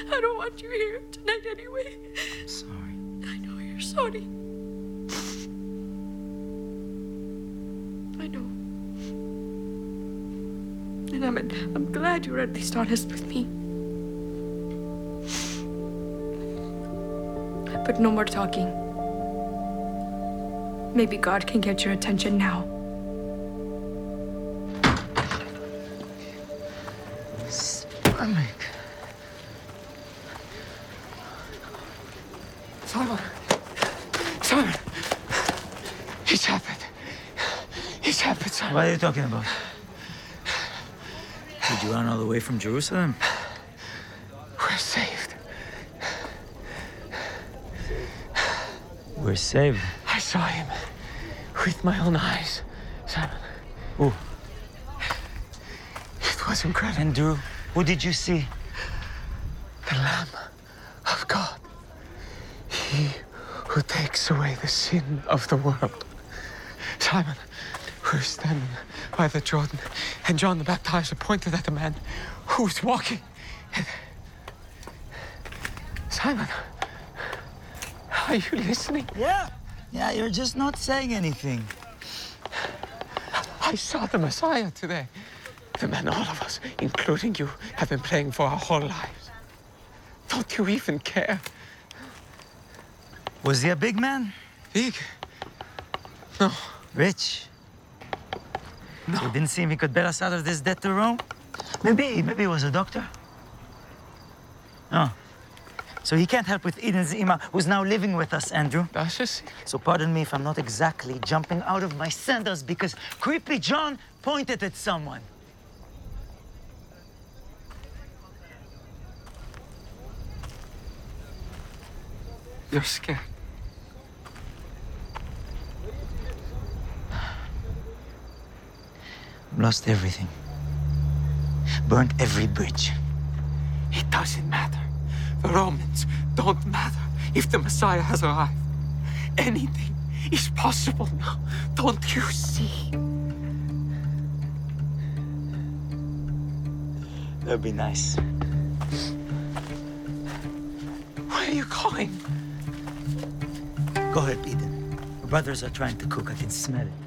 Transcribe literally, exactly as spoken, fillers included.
I don't want you here tonight anyway. I'm sorry. I know you're sorry. I know. And I'm, I'm glad you're at least honest with me. But no more talking. Maybe God can get your attention now. Stomach. Simon! Simon! It's happened. It's happened, Simon. What are you talking about? Did you run all the way from Jerusalem? We're saved. We're saved. I saw him with my own eyes, Simon. Who? It was incredible. Andrew, who did you see? The Lamb of God. He who takes away the sin of the world. Simon, we're standing by the Jordan, and John the Baptizer pointed at the man who was walking. And... Simon, are you listening? Yeah. Yeah, you're just not saying anything. I saw the Messiah today. The man all of us, including you, have been praying for our whole lives. Don't you even care? Was he a big man? Big? No. Rich? No. You didn't seem he could bail us out of this debt to Rome? Maybe, maybe he was a doctor. Oh. So he can't help with Eden Zima, who's now living with us, Andrew. That's a secret. So pardon me if I'm not exactly jumping out of my sandals because creepy John pointed at someone. You're scared. Lost everything. Burnt every bridge. It doesn't matter. The Romans don't matter if the Messiah has arrived. Anything is possible now. Don't you see? That'd be nice. Where are you going? Go ahead, Eden. Your brothers are trying to cook. I can smell it.